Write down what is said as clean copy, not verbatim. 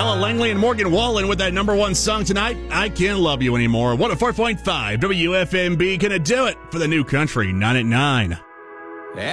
Paula Langley and Morgan Wallen with that number one song tonight, I Can't Love You Anymore. 104.5 WFMB. Gonna do it for the new country, 9 at 9.